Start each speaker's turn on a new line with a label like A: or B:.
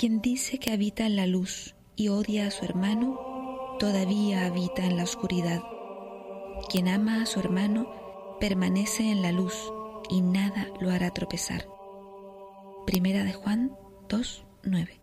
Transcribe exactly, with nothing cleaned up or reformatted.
A: Quien dice que habita en la luz y odia a su hermano, todavía habita en la oscuridad. Quien ama a su hermano permanece en la luz y nada lo hará tropezar. Primera de Juan dos, nueve.